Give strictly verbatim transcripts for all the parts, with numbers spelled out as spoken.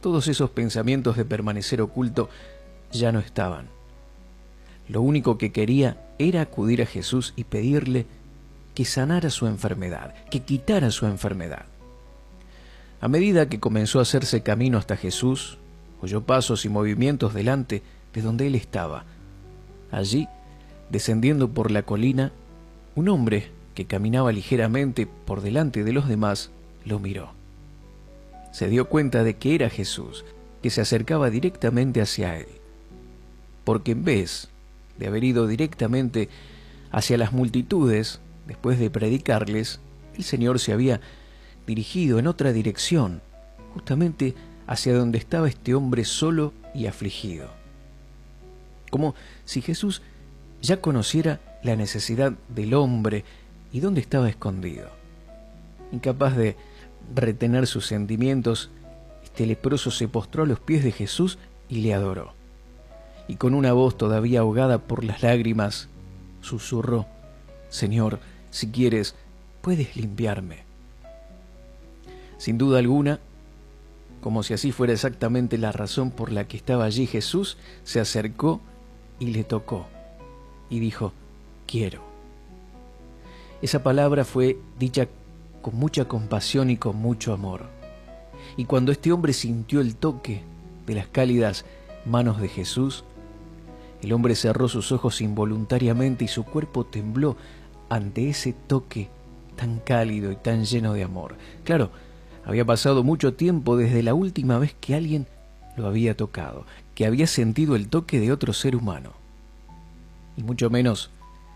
Todos esos pensamientos de permanecer oculto ya no estaban. Lo único que quería era acudir a Jesús y pedirle que sanara su enfermedad, que quitara su enfermedad. A medida que comenzó a hacerse camino hasta Jesús, oyó pasos y movimientos delante de donde él estaba. Allí, descendiendo por la colina, un hombre que caminaba ligeramente por delante de los demás lo miró. Se dio cuenta de que era Jesús, que se acercaba directamente hacia él, porque en vez de haber ido directamente hacia las multitudes después de predicarles, el Señor se había dirigido en otra dirección, justamente hacia donde estaba este hombre solo y afligido. Como si Jesús ya conociera la necesidad del hombre y dónde estaba escondido. Incapaz de retener sus sentimientos, este leproso se postró a los pies de Jesús y le adoró. Y con una voz todavía ahogada por las lágrimas, susurró: «Señor, si quieres, puedes limpiarme». Sin duda alguna, como si así fuera exactamente la razón por la que estaba allí, Jesús se acercó y le tocó, y dijo: «Quiero». Esa palabra fue dicha con mucha compasión y con mucho amor. Y cuando este hombre sintió el toque de las cálidas manos de Jesús, el hombre cerró sus ojos involuntariamente y su cuerpo tembló ante ese toque tan cálido y tan lleno de amor. Claro, había pasado mucho tiempo desde la última vez que alguien lo había tocado, que había sentido el toque de otro ser humano. Y mucho menos,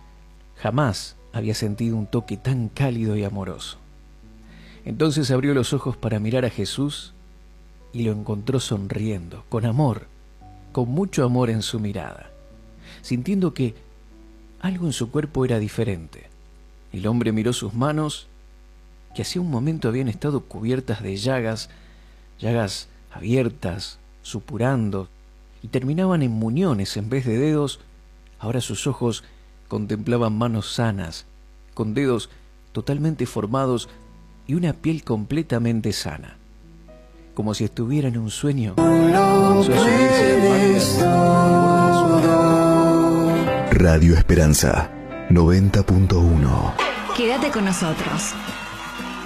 jamás había sentido un toque tan cálido y amoroso. Entonces abrió los ojos para mirar a Jesús y lo encontró sonriendo, con amor, con mucho amor en su mirada, sintiendo que algo en su cuerpo era diferente. El hombre miró sus manos, que hacía un momento habían estado cubiertas de llagas, llagas abiertas, supurando, y terminaban en muñones en vez de dedos. Ahora sus ojos contemplaban manos sanas, con dedos totalmente formados y una piel completamente sana, como si estuviera en un sueño. Radio Esperanza noventa punto uno. Quédate con nosotros.